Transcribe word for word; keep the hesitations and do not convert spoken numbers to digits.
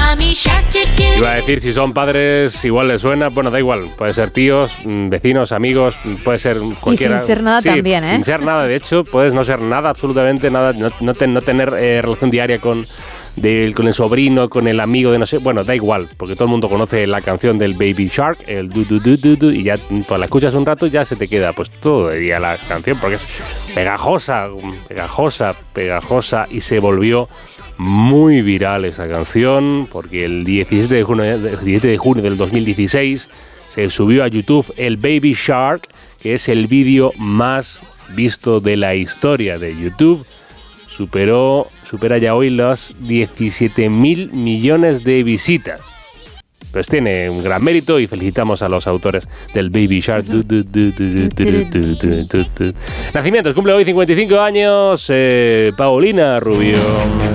Iba a decir, si son padres, igual les suena. Bueno, da igual. Puede ser tíos, vecinos, amigos, puede ser cualquiera. Y sin ser nada sí, también, ¿eh? Sin ser nada. De hecho, puedes no ser nada, absolutamente nada. No, no, ten, no tener eh, relación diaria con, de, con el sobrino, con el amigo de no sé. Bueno, da igual, porque todo el mundo conoce la canción del Baby Shark, el du du du du du, y ya pues, la escuchas un rato y ya se te queda pues todo el día la canción, porque es pegajosa, pegajosa, pegajosa, y se volvió muy viral esa canción, porque el diecisiete de junio, diecisiete de junio del dos mil dieciséis se subió a YouTube el Baby Shark, que es el vídeo más visto de la historia de YouTube. Superó, supera ya hoy los diecisiete mil millones de visitas. Pues tiene un gran mérito y felicitamos a los autores del Baby Shark. Nacimientos, cumple hoy cincuenta y cinco años, eh, Paulina Rubio.